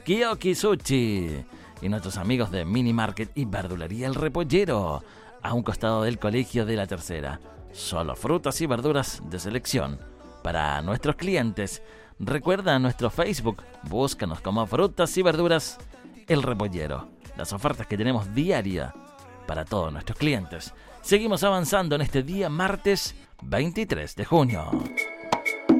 Kiyoki Sushi y nuestros amigos de Mini Market y Verdulería El Repollero, a un costado del Colegio de la Tercera. Solo frutas y verduras de selección para nuestros clientes. Recuerda nuestro Facebook, búscanos como Frutas y Verduras El Repollero. Las ofertas que tenemos diaria para todos nuestros clientes. Seguimos avanzando en este día martes 23 de junio.